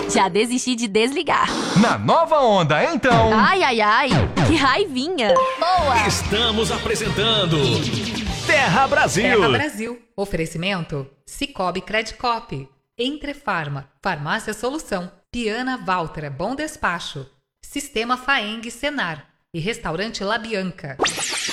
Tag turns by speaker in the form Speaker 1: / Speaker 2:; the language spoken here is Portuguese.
Speaker 1: Já desisti de desligar.
Speaker 2: Na nova onda, então.
Speaker 1: Ai, ai, ai. Que raivinha. Boa.
Speaker 3: Estamos apresentando Terra Brasil.
Speaker 4: Terra Brasil. Oferecimento Cicobi Credicop. Entrefarma. Farmácia Solução. Piana Walter. Bom Despacho. Sistema Faeng Senar. E Restaurante La Bianca.